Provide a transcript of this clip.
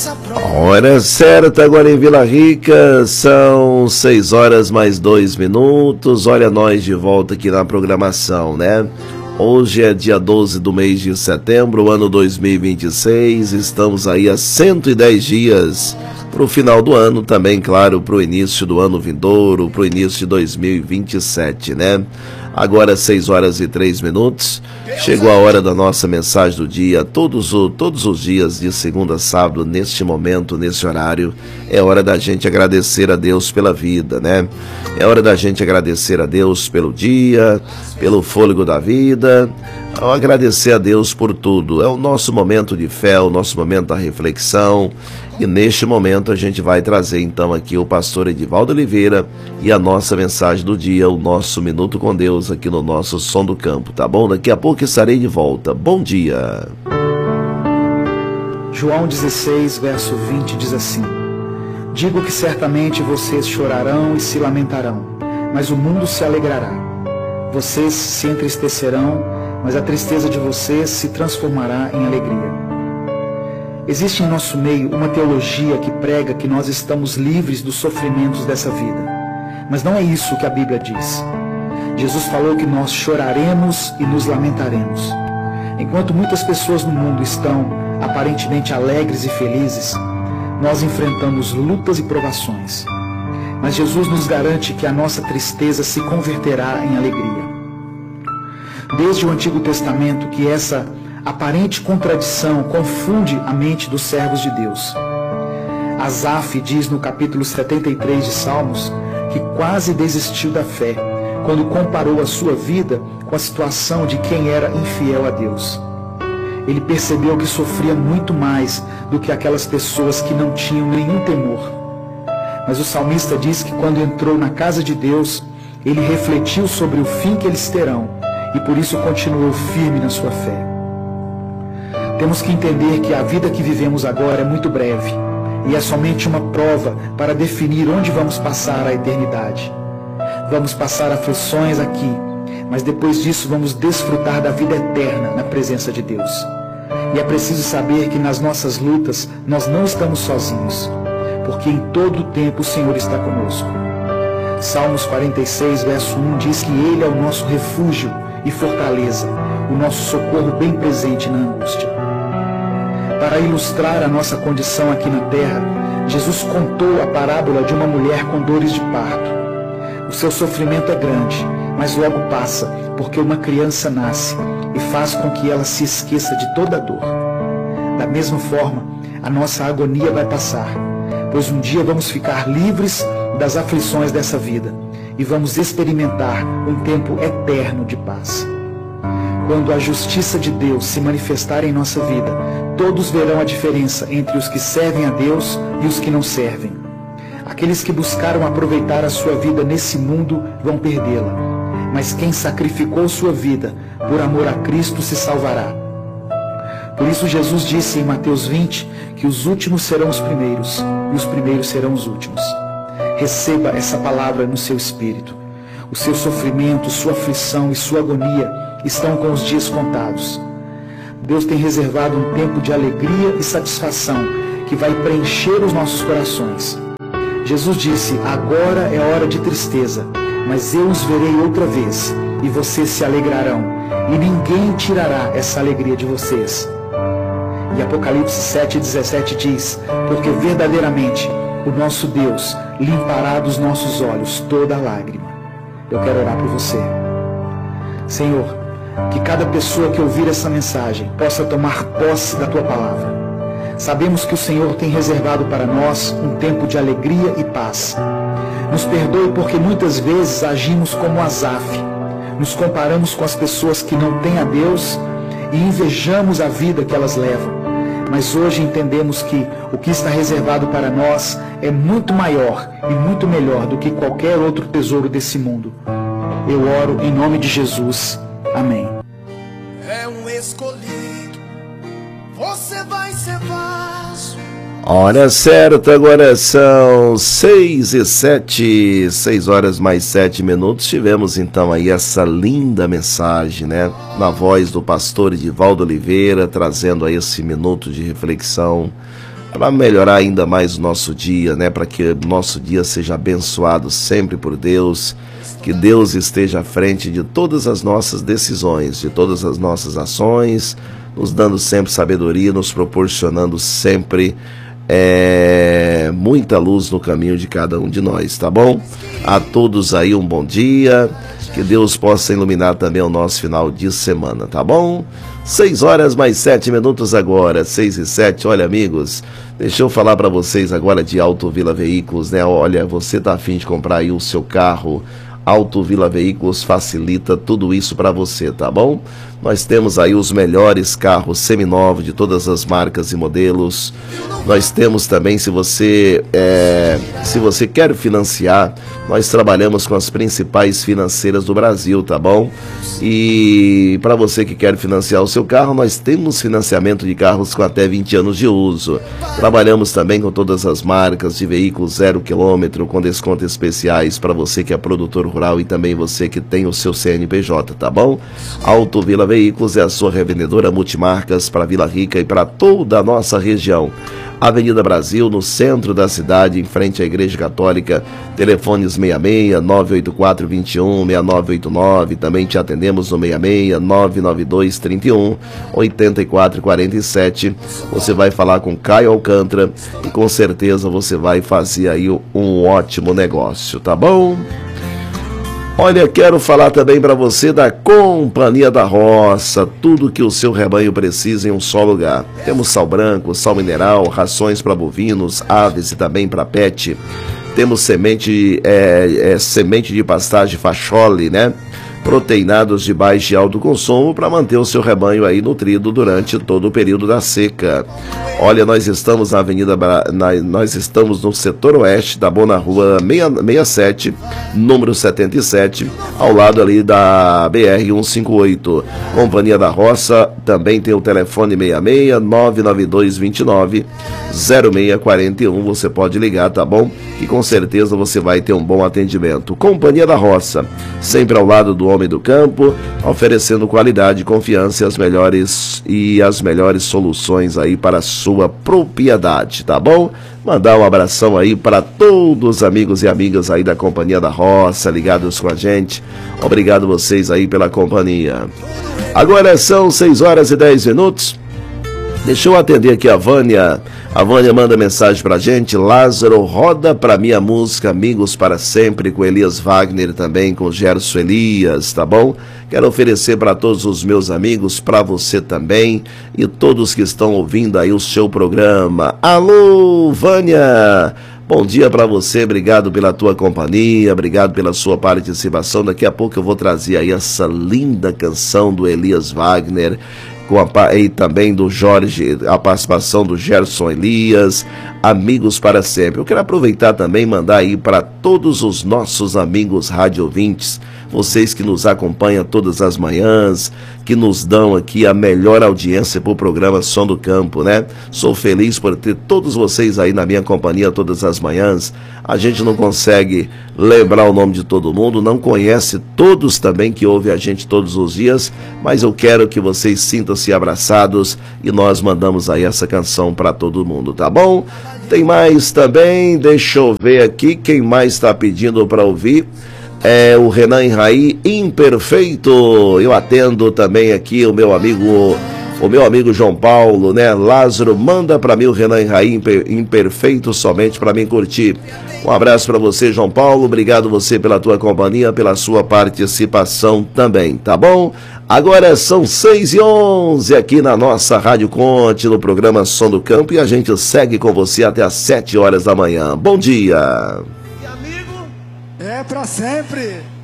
Hora certa agora em Vila Rica, são 6 horas mais 2 minutos. Olha nós de volta aqui na programação, né? Hoje é dia 12 do mês de setembro, ano 2026. Estamos aí a 110 dias para o final do ano, também, claro, para o início do ano vindouro, para o início de 2027, né? Agora 6 horas e 3 minutos. Chegou a hora da nossa mensagem do dia. Todos os dias, de segunda a sábado, neste momento, nesse horário, é hora da gente agradecer a Deus pela vida, né? É hora da gente agradecer a Deus pelo dia, pelo fôlego da vida, agradecer a Deus por tudo. É o nosso momento de fé, o nosso momento da reflexão. E neste momento a gente vai trazer então aqui o pastor Edivaldo Oliveira e a nossa mensagem do dia, o nosso Minuto com Deus aqui no nosso Som do Campo, tá bom? Daqui a pouco estarei de volta. Bom dia! João 16, verso 20 diz assim: Digo que certamente vocês chorarão e se lamentarão, mas o mundo se alegrará. Vocês se entristecerão, mas a tristeza de vocês se transformará em alegria. Existe em nosso meio uma teologia que prega que nós estamos livres dos sofrimentos dessa vida. Mas não é isso que a Bíblia diz. Jesus falou que nós choraremos e nos lamentaremos. Enquanto muitas pessoas no mundo estão aparentemente alegres e felizes, nós enfrentamos lutas e provações. Mas Jesus nos garante que a nossa tristeza se converterá em alegria. Desde o Antigo Testamento que essa aparente contradição confunde a mente dos servos de Deus. Asaf diz no capítulo 73 de Salmos que quase desistiu da fé quando comparou a sua vida com a situação de quem era infiel a Deus. Ele percebeu que sofria muito mais do que aquelas pessoas que não tinham nenhum temor. Mas o salmista diz que quando entrou na casa de Deus, ele refletiu sobre o fim que eles terão e por isso continuou firme na sua fé. Temos que entender que a vida que vivemos agora é muito breve e é somente uma prova para definir onde vamos passar a eternidade. Vamos passar aflições aqui, mas depois disso vamos desfrutar da vida eterna na presença de Deus. E é preciso saber que nas nossas lutas nós não estamos sozinhos, porque em todo o tempo o Senhor está conosco. Salmos 46, verso 1 diz que Ele é o nosso refúgio e fortaleza, o nosso socorro bem presente na angústia. Para ilustrar a nossa condição aqui na terra, Jesus contou a parábola de uma mulher com dores de parto. O seu sofrimento é grande, mas logo passa, porque uma criança nasce e faz com que ela se esqueça de toda a dor. Da mesma forma, a nossa agonia vai passar, pois um dia vamos ficar livres das aflições dessa vida e vamos experimentar um tempo eterno de paz. Quando a justiça de Deus se manifestar em nossa vida, todos verão a diferença entre os que servem a Deus e os que não servem. Aqueles que buscaram aproveitar a sua vida nesse mundo vão perdê-la, mas quem sacrificou sua vida por amor a Cristo se salvará. Por isso Jesus disse em Mateus 20 que os últimos serão os primeiros e os primeiros serão os últimos. Receba essa palavra no seu espírito. O seu sofrimento, sua aflição e sua agonia estão com os dias contados. Deus tem reservado um tempo de alegria e satisfação que vai preencher os nossos corações. Jesus disse: agora é hora de tristeza, mas eu os verei outra vez, e vocês se alegrarão, e ninguém tirará essa alegria de vocês. E Apocalipse 7,17 diz: porque verdadeiramente o nosso Deus limpará dos nossos olhos toda lágrima. Eu quero orar por você. Senhor, que cada pessoa que ouvir essa mensagem possa tomar posse da Tua palavra. Sabemos que o Senhor tem reservado para nós um tempo de alegria e paz. Nos perdoe porque muitas vezes agimos como Asaf. Nos comparamos com as pessoas que não têm a Deus e invejamos a vida que elas levam. Mas hoje entendemos que o que está reservado para nós é muito maior e muito melhor do que qualquer outro tesouro desse mundo. Eu oro em nome de Jesus. Amém. É um escolhido, você vai ser vaso. Hora certa, agora são 6 e 7, 6 horas mais 7 minutos. Tivemos então aí essa linda mensagem, né? Na voz do pastor Edivaldo Oliveira, trazendo aí esse minuto de reflexão para melhorar ainda mais o nosso dia, né? Para que o nosso dia seja abençoado sempre por Deus, que Deus esteja à frente de todas as nossas decisões, de todas as nossas ações, nos dando sempre sabedoria, nos proporcionando sempre muita luz no caminho de cada um de nós, tá bom? A todos aí um bom dia, que Deus possa iluminar também o nosso final de semana, tá bom? 6 horas mais 7 minutos agora, 6 e 7, olha amigos, deixa eu falar para vocês agora de Auto Vila Veículos, né? Olha, você tá a fim de comprar aí o seu carro, Auto Vila Veículos facilita tudo isso para você, tá bom? Nós temos aí os melhores carros seminovos de todas as marcas e modelos. Nós temos também, se você quer financiar, nós trabalhamos com as principais financeiras do Brasil, tá bom? E para você que quer financiar o seu carro, nós temos financiamento de carros com até 20 anos de uso. Trabalhamos também com todas as marcas de veículos 0 km, com descontos especiais para você que é produtor rural e também você que tem o seu CNPJ, tá bom? Auto Vila Veículos é a sua revendedora multimarcas para Vila Rica e para toda a nossa região. Avenida Brasil, no centro da cidade, em frente à Igreja Católica, telefones 66 984 21 6989, também te atendemos no 66 992 31 84 47. Você vai falar com Caio Alcântara e com certeza você vai fazer aí um ótimo negócio, tá bom? Olha, quero falar também para você da Companhia da Roça, tudo que o seu rebanho precisa em um só lugar. Temos sal branco, sal mineral, rações para bovinos, aves e também para pet. Temos semente de pastagem Facholi, né? Proteinados de baixo e alto consumo para manter o seu rebanho aí nutrido durante todo o período da seca. Olha, nós estamos na nós estamos no setor oeste, da na rua 67, número 77, ao lado ali da BR 158. Companhia da Roça também tem o telefone 66 992 29 0641. Você pode ligar, tá bom? E com certeza você vai ter um bom atendimento. Companhia da Roça, sempre ao lado do homem do campo, oferecendo qualidade, confiança e as melhores soluções aí para a sua propriedade, tá bom? Mandar um abração aí para todos os amigos e amigas aí da Companhia da Roça, ligados com a gente. Obrigado vocês aí pela companhia. Agora são 6 horas e 10 minutos. Deixa eu atender aqui a Vânia. A Vânia manda mensagem pra gente. Lázaro, roda pra minha música Amigos para Sempre, com Elias Wagner, também com Gerson Elias, tá bom? Quero oferecer para todos os meus amigos, para você também e todos que estão ouvindo aí o seu programa. Alô, Vânia! Bom dia para você, obrigado pela tua companhia, obrigado pela sua participação. Daqui a pouco eu vou trazer aí essa linda canção do Elias Wagner, e também do Jorge, a participação do Gerson Elias, Amigos para Sempre. Eu quero aproveitar também e mandar aí para todos os nossos amigos rádio ouvintes, vocês que nos acompanham todas as manhãs, que nos dão aqui a melhor audiência para o programa Som do Campo, né? Sou feliz por ter todos vocês aí na minha companhia todas as manhãs. A gente não consegue lembrar o nome de todo mundo, não conhece todos também que ouvem a gente todos os dias, mas eu quero que vocês sintam-se abraçados e nós mandamos aí essa canção para todo mundo, tá bom? Tem mais também, deixa eu ver aqui quem mais está pedindo para ouvir. É o Renan Raí, Imperfeito. Eu atendo também aqui o meu amigo João Paulo, né? Lázaro, manda para mim o Renan Raí, Imperfeito, somente para mim curtir. Um abraço para você, João Paulo. Obrigado você pela tua companhia, pela sua participação também, tá bom? Agora são 6h11 aqui na nossa Rádio Conte, no programa Som do Campo, e a gente segue com você até às 7 horas da manhã. Bom dia! É pra sempre.